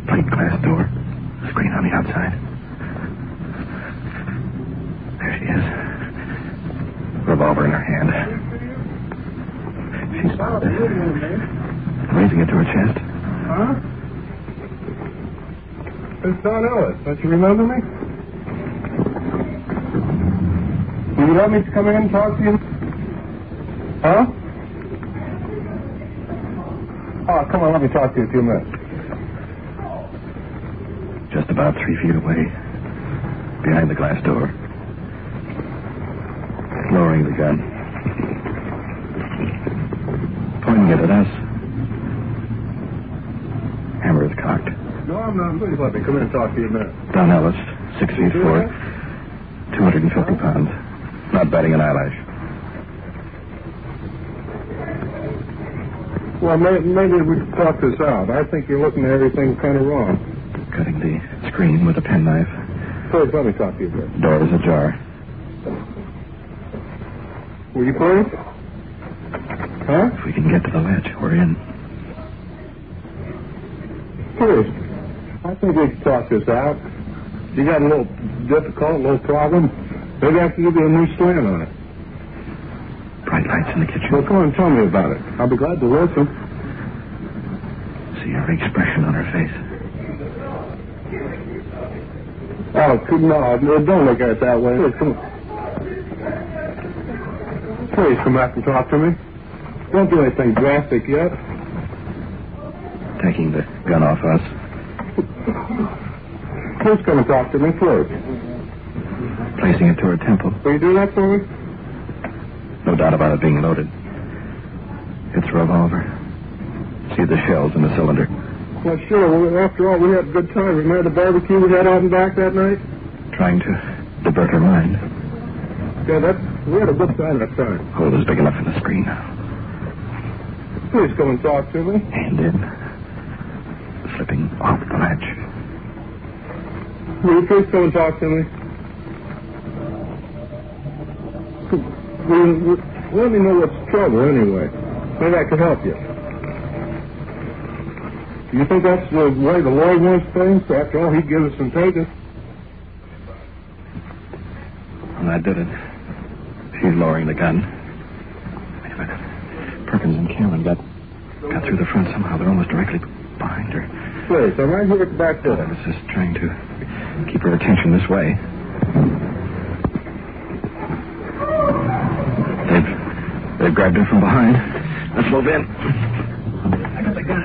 plate glass door. Screen on the outside. There she is. Revolver in her hand. She's raising it to her chest. Huh? It's Don Ellis. Don't you remember me? Will you let me come in and talk to you? Huh? Oh, come on, let me talk to you a few minutes. Just about 3 feet away. Behind the glass door. Lowering the gun. Pointing it at us. Hammer is cocked. No, I'm not. Please let me come in and talk to you a minute. Don Ellis, 6 feet 4, 250 pounds. Not batting an eyelash. Well, maybe we can talk this out. I think you're looking at everything kind of wrong. Cutting the screen with a penknife. Please let me talk to you a bit. Door is ajar. Will you please? Huh? If we can get to the ledge, we're in. Please. I think we can talk this out. You got a little difficult, a little problem. Maybe I can give you a new slant on it. Bright lights in the kitchen. Well, come on, tell me about it. I'll be glad to listen. See her expression on her face. Oh, no, don't look at it that way. Please, come on. Please come back and talk to me. Don't do anything drastic yet. Taking the gun off us. Please come and talk to me, please. Placing it to her temple. Will you do that for me? No doubt about it being loaded. It's a revolver. See the shells in the cylinder. Well, sure. Well, after all, we had a good time. Remember the barbecue we had out and back that night? Trying to divert her mind. Yeah, we had a good time that time. Hole is big enough for the screen. Please come and talk to me. Hand in. Slipping off the ledge. Will you please come and talk to me? Let me know what's the trouble anyway. Maybe I can help you. Do you think that's the way the Lord wants things? After all, He gives us and takes us. Well, I did it. She's lowering the gun. Wait a minute. Perkins and Cameron got through the front somehow. They're almost directly behind her. Please, I'm right here at the back door. I was just trying to keep her attention this way. They've grabbed her from behind. Let's move in. I got the gun.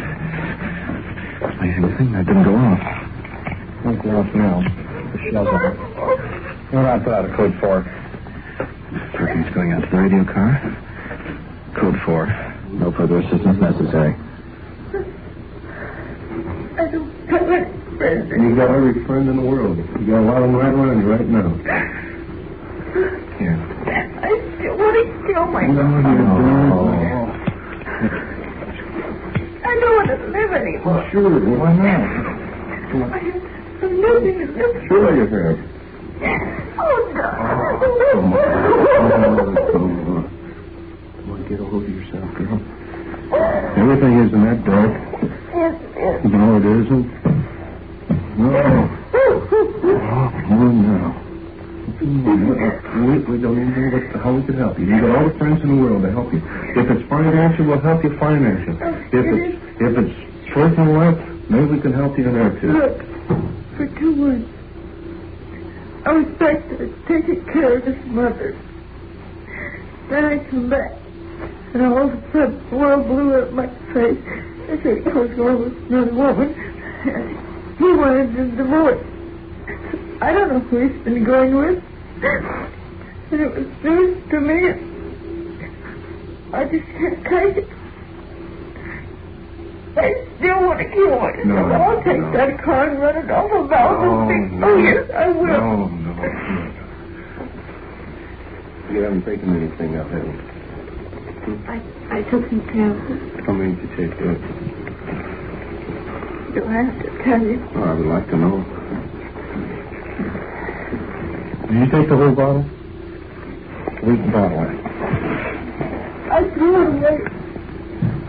Amazing thing, that didn't go off. Won't go off now. The shells are. We're not put out a code 4. Perkins going out to the radio car. Code 4. No further assistance necessary. I don't have any friends. You got every friend in the world. You got a lot of them right around you right now. Here. I still want to kill myself. No, you don't. I don't want to live anymore. Sure, why not? I have nothing to live for. Sure you have. Oh, no. Come on, get a hold of yourself, girl. Everything isn't that dark. Yes, yes. No, it isn't. No. Oh, no. We don't even know how we can help you. You've got all the friends in the world to help you. If it's financial, we'll help you financially. If it's personal life, maybe we can help you in there too. Look, for 2 months, I was back there taking care of his mother. Then I come back, and all of a sudden, the world blew up my face. I said I was going with another woman, and he wanted a divorce. I don't know who he's been going with. And it was news to me. I just can't take it. I still want to kill myself. No, I'll take no. that car and run it off a mountain. No. Oh, yes, I will. No. You haven't taken anything out, have you? I took some tablets. How many did you take? Do I have to tell you? Oh, I would like to know. Did you take the whole bottle? Where's the bottle at? I threw it away.